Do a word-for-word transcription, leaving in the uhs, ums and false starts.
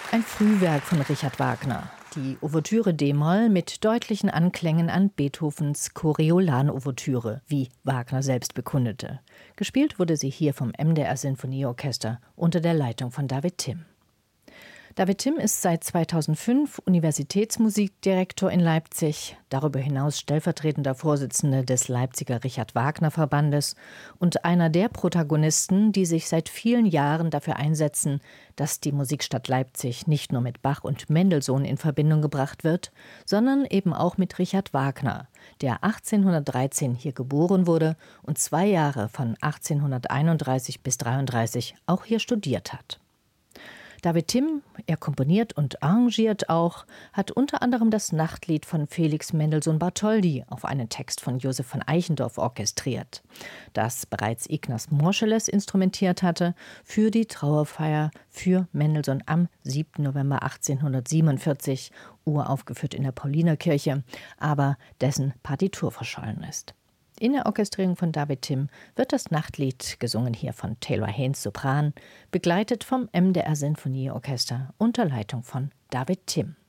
Ein Frühwerk von Richard Wagner. Die Ouvertüre d-Moll mit deutlichen Anklängen an Beethovens Coriolan-Ouvertüre, wie Wagner selbst bekundete. Gespielt wurde sie hier vom M D R-Sinfonieorchester unter der Leitung von David Timm. David Timm ist seit zweitausendfünf Universitätsmusikdirektor in Leipzig, darüber hinaus stellvertretender Vorsitzender des Leipziger Richard-Wagner-Verbandes und einer der Protagonisten, die sich seit vielen Jahren dafür einsetzen, dass die Musikstadt Leipzig nicht nur mit Bach und Mendelssohn in Verbindung gebracht wird, sondern eben auch mit Richard Wagner, der achtzehnhundertdreizehn hier geboren wurde und zwei Jahre von achtzehnhunderteinunddreißig bis dreiunddreißig auch hier studiert hat. David Timm, er komponiert und arrangiert auch, hat unter anderem das Nachtlied von Felix Mendelssohn Bartholdy auf einen Text von Josef von Eichendorff orchestriert, das bereits Ignaz Moscheles instrumentiert hatte für die Trauerfeier für Mendelssohn am siebten November achtzehnhundertsiebenundvierzig, uraufgeführt in der Paulinerkirche, aber dessen Partitur verschollen ist. In der Orchestrierung von David Timm wird das Nachtlied, gesungen hier von Taylor Haynes Sopran, begleitet vom M D R Sinfonieorchester unter Leitung von David Timm.